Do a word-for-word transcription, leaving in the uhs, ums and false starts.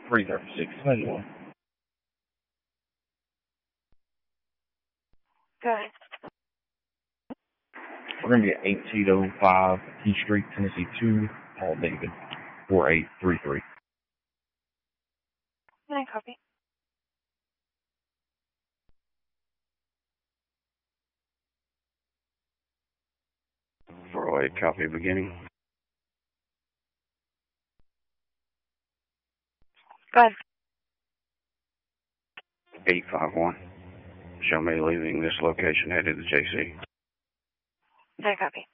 three thirty-six. Anyway. Go ahead. We're going to be at eighteen oh five T Street, Tennessee two, Paul David, four eight three three. Can I copy? four oh eight, copy beginning. Go ahead. eight five one. Show me leaving this location headed to J C. Can I copy?